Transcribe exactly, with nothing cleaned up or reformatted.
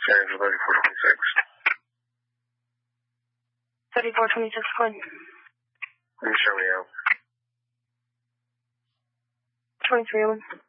Angel thirty-four twenty-six. thirty-four twenty-six, Quinn. Can you show me out? twenty-three oh one.